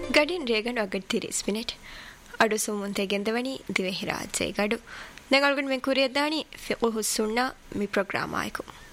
ಗಡಿನ್ ರೇಗನ್ ಅಗಡ್ 30 minute ಅಡು ಸುಮುಂತೆ ಗೆಂದವನಿ ದಿವೆ ಹಿರಾಜೆ ಗಡು ನೆಗಲ್ಗುನ್ men ಕುರಿಯದ್ದಾನಿ ಫಿಕ್ಹು Sunna me program ಆಯ್ಕು